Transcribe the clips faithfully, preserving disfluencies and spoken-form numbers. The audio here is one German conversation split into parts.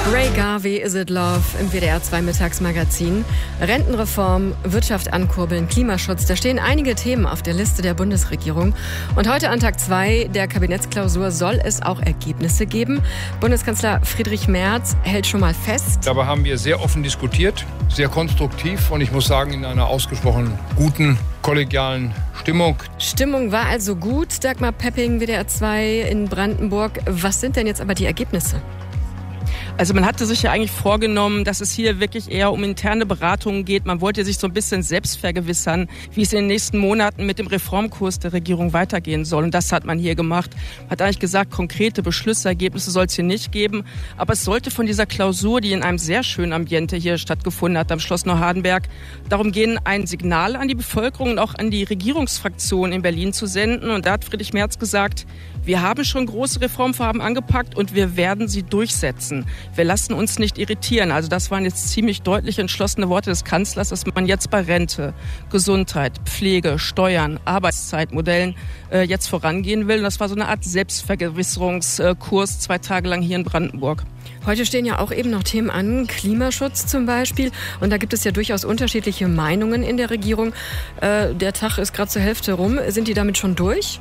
Ray Garvey, Is It Love im W D R zwei Mittagsmagazin. Rentenreform, Wirtschaft ankurbeln, Klimaschutz, da stehen einige Themen auf der Liste der Bundesregierung. Und heute an Tag zwei der Kabinettsklausur soll es auch Ergebnisse geben. Bundeskanzler Friedrich Merz hält schon mal fest. Dabei haben wir sehr offen diskutiert, sehr konstruktiv und ich muss sagen, in einer ausgesprochen guten, kollegialen Stimmung. Stimmung war also gut, Dagmar Pepping, W D R zwei in Brandenburg. Was sind denn jetzt aber die Ergebnisse? Also man hatte sich ja eigentlich vorgenommen, dass es hier wirklich eher um interne Beratungen geht. Man wollte sich so ein bisschen selbst vergewissern, wie es in den nächsten Monaten mit dem Reformkurs der Regierung weitergehen soll. Und das hat man hier gemacht. Man hat eigentlich gesagt, konkrete Beschlüsse, Ergebnisse soll es hier nicht geben. Aber es sollte von dieser Klausur, die in einem sehr schönen Ambiente hier stattgefunden hat, am Schloss Neuhardenberg, darum gehen, ein Signal an die Bevölkerung und auch an die Regierungsfraktion in Berlin zu senden. Und da hat Friedrich Merz gesagt, wir haben schon große Reformvorhaben angepackt und wir werden sie durchsetzen. Wir lassen uns nicht irritieren. Also das waren jetzt ziemlich deutliche, entschlossene Worte des Kanzlers, dass man jetzt bei Rente, Gesundheit, Pflege, Steuern, Arbeitszeitmodellen äh, jetzt vorangehen will. Und das war so eine Art Selbstvergewisserungskurs zwei Tage lang hier in Brandenburg. Heute stehen ja auch eben noch Themen an, Klimaschutz zum Beispiel. Und da gibt es ja durchaus unterschiedliche Meinungen in der Regierung. Äh, der Tag ist gerade zur Hälfte rum. Sind die damit schon durch?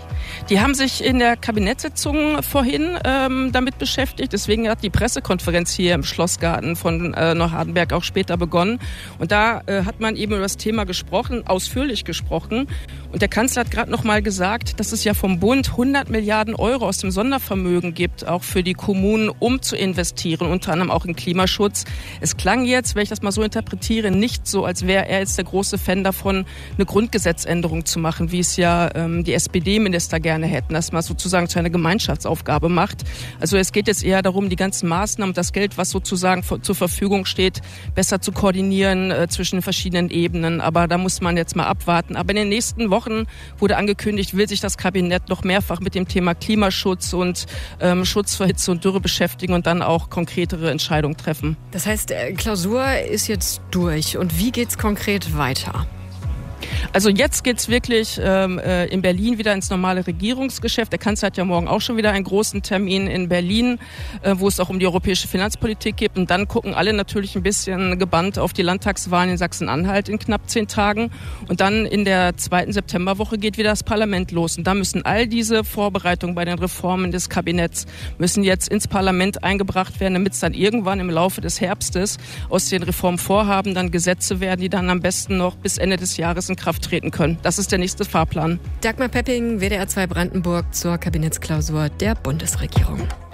Die haben sich in der Kabinettssitzung vorhin ähm, damit beschäftigt. Deswegen hat die Pressekonferenz hier im Schlossgarten von äh, Neuhardenberg auch später begonnen. Und da äh, hat man eben über das Thema gesprochen, ausführlich gesprochen. Und der Kanzler hat gerade noch mal gesagt, dass es ja vom Bund hundert Milliarden Euro aus dem Sondervermögen gibt, auch für die Kommunen, um zu investieren, unter anderem auch in Klimaschutz. Es klang jetzt, wenn ich das mal so interpretiere, nicht so, als wäre er jetzt der große Fan davon, eine Grundgesetzänderung zu machen, wie es ja ähm, die S P D-Minister gerne hätten, dass man sozusagen zu einer Gemeinschaftsaufgabe macht. Also es geht jetzt eher darum, die ganzen Maßnahmen, das Geld, was sozusagen zur Verfügung steht, besser zu koordinieren äh, zwischen den verschiedenen Ebenen. Aber da muss man jetzt mal abwarten. Aber in den nächsten Wochen wurde angekündigt, will sich das Kabinett noch mehrfach mit dem Thema Klimaschutz und ähm, Schutz vor Hitze und Dürre beschäftigen und dann auch konkretere Entscheidungen treffen. Das heißt, Klausur ist jetzt durch. Und wie geht's konkret weiter? Also jetzt geht's wirklich ähm, äh, in Berlin wieder ins normale Regierungsgeschäft. Der Kanzler hat ja morgen auch schon wieder einen großen Termin in Berlin, äh, wo es auch um die europäische Finanzpolitik geht. Und dann gucken alle natürlich ein bisschen gebannt auf die Landtagswahlen in Sachsen-Anhalt in knapp zehn Tagen. Und dann in der zweiten Septemberwoche geht wieder das Parlament los. Und da müssen all diese Vorbereitungen bei den Reformen des Kabinetts müssen jetzt ins Parlament eingebracht werden, damit es dann irgendwann im Laufe des Herbstes aus den Reformvorhaben dann Gesetze werden, die dann am besten noch bis Ende des Jahres in Kraft treten können. Das ist der nächste Fahrplan. Dagmar Pepping, W D R zwei Brandenburg zur Kabinettsklausur der Bundesregierung.